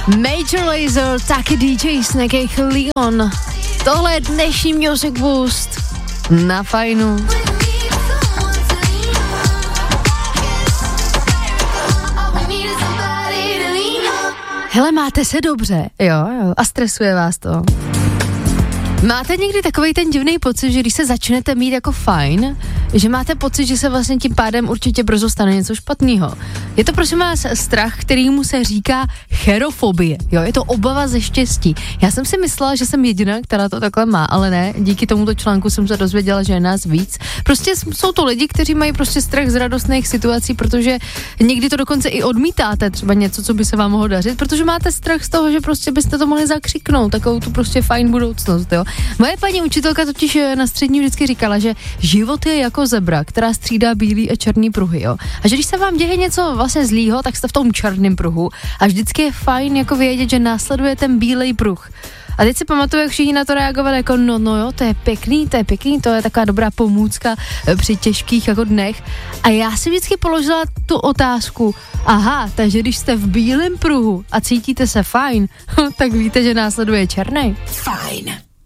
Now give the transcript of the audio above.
Major Lazer, taky DJ Snake Leon. Tohle je dnešní Music Boost na Fajnu. Hele, máte se dobře, jo, a stresuje vás to. Máte někdy takovej ten divný pocit, že když se začnete mít jako fajn, že máte pocit, že se vlastně tím pádem určitě brzo stane něco špatného. Je to prosím vás strach, kterýmu se říká cherofobie, jo, je to obava ze štěstí. Já jsem si myslela, že jsem jediná, která to takhle má, ale ne, díky tomuto článku jsem se dozvěděla, že je nás víc. Prostě jsou to lidi, kteří mají prostě strach z radostných situací, protože někdy to dokonce i odmítáte, třeba něco, co by se vám mohlo dařit, protože máte strach z toho, že prostě byste to mohli zakřiknout, takovou tu prostě fajn budoucnost, jo. Moje paní učitelka totiž na střední vždycky říkala, že život je jako zebra, která střídá bílý a černý pruhy, jo. A že když se vám děje něco vlastně zlýho, tak jste v tom černém pruhu a vždycky je fajn jako vědět, že následuje ten bílej pruh. A teď si pamatuju, jak všichni na to reagovali jako no jo, to je pěkný, to je taková dobrá pomůcka při těžkých jako dnech. A já si vždycky položila tu otázku, aha, takže když jste v bílém pruhu a cítíte se fajn, tak víte, že následuje černý. Fajn.